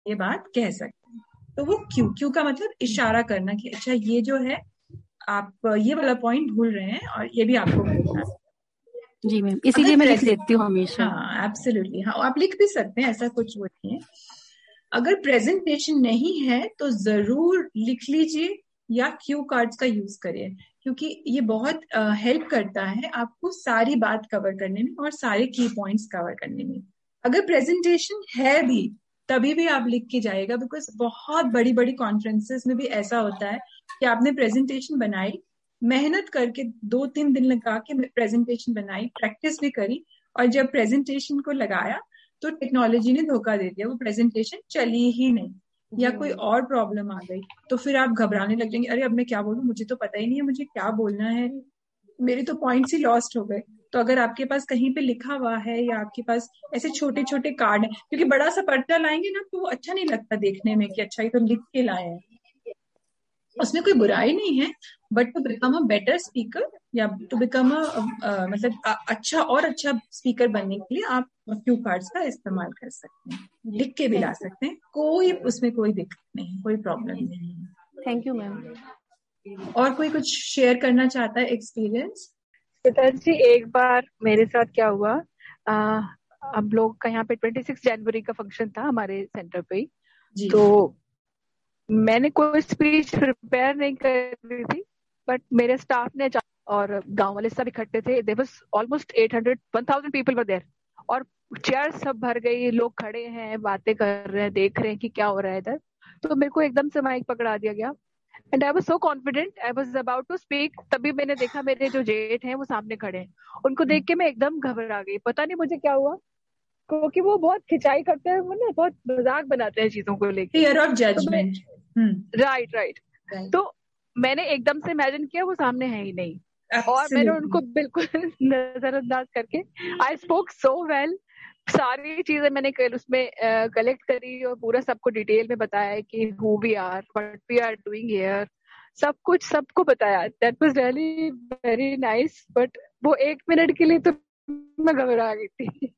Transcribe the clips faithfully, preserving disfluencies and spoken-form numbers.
ये बात कह सकते हैं। तो वो क्यू क्यू का मतलब इशारा करना कि अच्छा ये जो है आप ये वाला पॉइंट भूल रहे हैं और ये भी आपको बोलना है। जी मैम, इसीलिए मैं लिख लेती हूँ हमेशा। हाँ एब्सोल्युटली, हाँ आप लिख भी सकते हैं, ऐसा कुछ वो नहीं है। अगर प्रेजेंटेशन नहीं है तो जरूर लिख लीजिए या क्यू कार्ड्स का यूज करिए, क्योंकि ये बहुत हेल्प करता है आपको सारी बात कवर करने में और सारे की पॉइंट्स कवर करने में। अगर प्रेजेंटेशन है भी तभी भी आप लिख के जाइएगा, बिकॉज बहुत बड़ी बड़ी कॉन्फ्रेंसेस में भी ऐसा होता है कि आपने प्रेजेंटेशन बनाई, मेहनत करके दो तीन दिन लगा के प्रेजेंटेशन बनाई, प्रैक्टिस भी करी, और जब प्रेजेंटेशन को लगाया तो टेक्नोलॉजी ने धोखा दे दिया, वो प्रेजेंटेशन चली ही नहीं या कोई और प्रॉब्लम आ गई, तो फिर आप घबराने लग जाएंगे, अरे अब मैं क्या बोलूं, मुझे तो पता ही नहीं है मुझे क्या बोलना है, मेरे तो पॉइंट्स ही लॉस्ट हो गए। तो अगर आपके पास कहीं पे लिखा हुआ है या आपके पास ऐसे छोटे छोटे कार्ड है, क्योंकि बड़ा सा पर्चा लाएंगे ना तो वो अच्छा नहीं लगता देखने में कि अच्छा ये तो लिख के लाए हैं, उसमें कोई बुराई नहीं है, but to become a better speaker या टू बिकम अ मतलब अ, अच्छा और अच्छा स्पीकर बनने के लिए आप क्यू कार्ड्स का इस्तेमाल कर सकते हैं, लिख के भी ला सकते हैं, कोई उसमें कोई दिक्कत नहीं, कोई प्रॉब्लम नहीं है। Thank you ma'am. और कोई कुछ शेयर करना चाहता है एक्सपीरियंस? पिताजी एक बार मेरे साथ क्या हुआ, आ, हम लोग का यहाँ पे छब्बीस जनवरी का फंक्शन था हमारे सेंटर पे ही, तो मैंने कोई स्पीच प्रिपेयर नहीं कर रही थी, बट मेरे स्टाफ ने और गांव वाले सब इकट्ठे थे, there was almost eight hundred one thousand people were there, और चेयर सब भर गई, लोग खड़े हैं, बातें कर रहे हैं, देख रहे हैं कि क्या हो रहा है इधर। तो मेरे को एकदम से माइक पकड़ा दिया गया and I was so confident, I was about to speak, तभी मैंने देखा मेरे जो जेठ हैं वो सामने खड़े हैं, उनको देख के मैं एकदम घबरा गई, पता नहीं मुझे क्या हुआ, क्योंकि वो बहुत खिंचाई करते हैं, वो ना बहुत मजाक बनाते हैं चीजों को लेके, fear of judgement. Right right. तो मैंने एकदम से इमेजिन किया वो सामने है ही नहीं, और मैंने उनको बिल्कुल नजरअंदाज करके आई स्पोक सो वेल, सारी चीजें मैंने उसमें कलेक्ट करी और पूरा सबको डिटेल में बताया कि who we are, what we are doing here, सब कुछ सबको बताया। That was really very nice, but वो एक मिनट के लिए तो मैं घबरा गई थी।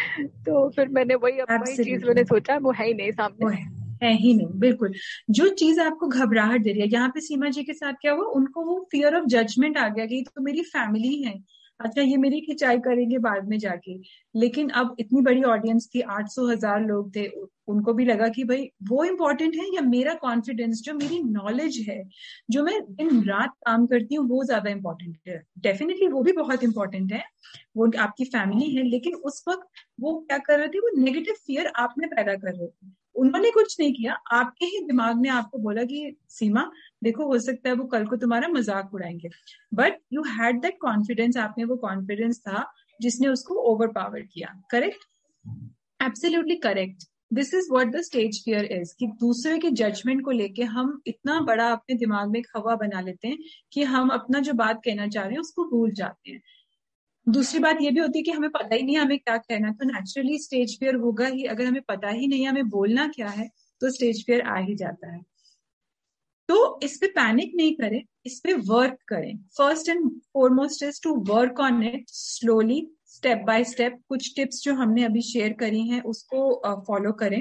तो फिर मैंने वही वही चीज मैंने सोचा, वो है ही नहीं सामने, है ही नहीं, बिल्कुल जो चीज आपको घबराहट दे रही है। यहाँ पे सीमा जी के साथ क्या हुआ, उनको वो फियर ऑफ जजमेंट आ गया कि तो मेरी फैमिली है, अच्छा ये मेरी खिंचाई करेंगे बाद में जाके, लेकिन अब इतनी बड़ी ऑडियंस थी, आठ सौ हजार लोग थे, उनको भी लगा कि भाई वो इम्पोर्टेंट है या मेरा कॉन्फिडेंस, जो मेरी नॉलेज है, जो मैं दिन रात काम करती हूँ, वो ज्यादा इम्पोर्टेंट है। डेफिनेटली वो भी बहुत इंपॉर्टेंट है, वो आपकी फैमिली है, लेकिन उस वक्त वो क्या कर रहे थे, वो नेगेटिव फियर आप में पैदा कर रहे थे। उन्होंने कुछ नहीं किया, आपके ही दिमाग ने आपको बोला कि सीमा देखो हो सकता है वो कल को तुम्हारा मजाक उड़ाएंगे, but you had that confidence, आप में वो कॉन्फिडेंस था जिसने उसको ओवर पावर किया। Correct, absolutely correct. This is what the stage fear is, कि दूसरे के जजमेंट को लेके हम इतना बड़ा अपने दिमाग में हवा बना लेते हैं कि हम अपना जो बात कहना चाह रहे हैं उसको भूल जाते हैं। दूसरी बात ये भी होती है कि हमें पता ही नहीं है हमें क्या कहना, तो नेचुरली स्टेज फियर होगा ही। अगर हमें पता ही नहीं है हमें बोलना क्या है तो स्टेज फियर आ ही जाता है। तो इस पे पैनिक नहीं करें, इस पे वर्क करें। First and foremost is to work on it slowly, step by step. कुछ टिप्स जो हमने अभी शेयर करी हैं उसको फॉलो करें।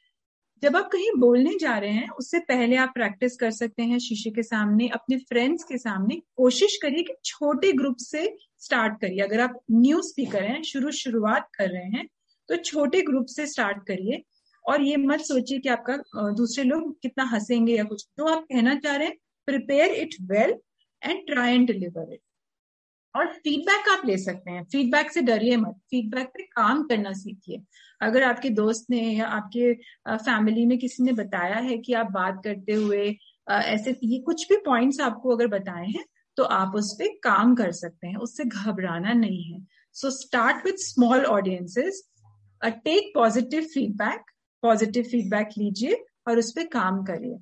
जब आप कहीं बोलने जा रहे हैं उससे पहले आप प्रैक्टिस कर सकते हैं शीशे के सामने, अपने फ्रेंड्स के सामने। कोशिश करिए कि छोटे ग्रुप से स्टार्ट करिए। अगर आप न्यू स्पीकर हैं, शुरू शुरुआत कर रहे हैं, तो छोटे ग्रुप से स्टार्ट करिए, और ये मत सोचिए कि आपका दूसरे लोग कितना हंसेंगे या कुछ। जो आप कहना चाह रहे हैं prepare it well and try and deliver it. और फीडबैक आप ले सकते हैं, फीडबैक से डरिए मत, फीडबैक पे काम करना सीखिए। अगर आपके दोस्त ने या आपके फैमिली में किसी ने बताया है कि आप बात करते हुए ऐसे ये कुछ भी पॉइंट्स आपको अगर बताए हैं तो आप उस पर काम कर सकते हैं, उससे घबराना नहीं है। So start with small audiences, take positive feedback, positive feedback लीजिए और उस पर काम करिए।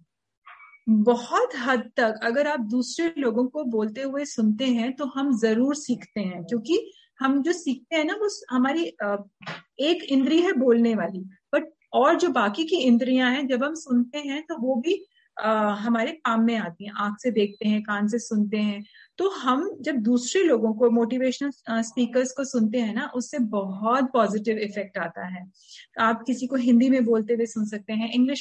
बहुत हद तक अगर आप दूसरे लोगों को बोलते हुए सुनते हैं तो हम जरूर सीखते हैं, क्योंकि हम जो सीखते हैं ना वो हमारी एक इंद्री है बोलने वाली, बट और जो बाकी की इंद्रियां हैं जब हम सुनते हैं तो वो भी आ, हमारे काम में आती हैं। आंख से देखते हैं, कान से सुनते हैं, तो हम जब दूसरे लोगों को, मोटिवेशनल स्पीकर्स को सुनते हैं ना, उससे बहुत पॉजिटिव इफेक्ट आता है। आप किसी को हिंदी में बोलते हुए सुन सकते हैं, इंग्लिश